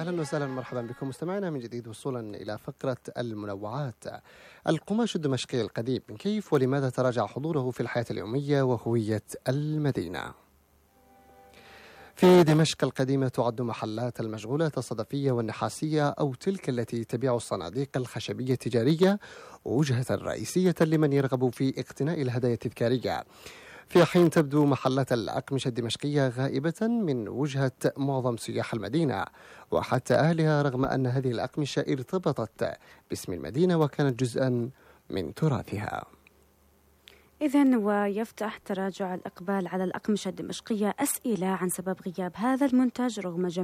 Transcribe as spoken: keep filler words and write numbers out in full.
أهلا وسهلا مرحبا بكم مستمعينا من جديد وصولا إلى فقرة المنوعات. القماش الدمشقي القديم، كيف ولماذا تراجع حضوره في الحياة اليومية وهوية المدينة؟ في دمشق القديمة تعد محلات المشغولات الصدفية والنحاسية أو تلك التي تبيع الصناديق الخشبية التجارية وجهة رئيسية لمن يرغب في اقتناء الهدايا التذكارية، في حين تبدو محلات الأقمشة الدمشقية غائبة من وجهة معظم سياح المدينة وحتى أهلها، رغم أن هذه الأقمشة ارتبطت باسم المدينة وكانت جزءا من تراثها. إذن ويفتح تراجع الإقبال على الأقمشة الدمشقية أسئلة عن سبب غياب هذا المنتج رغم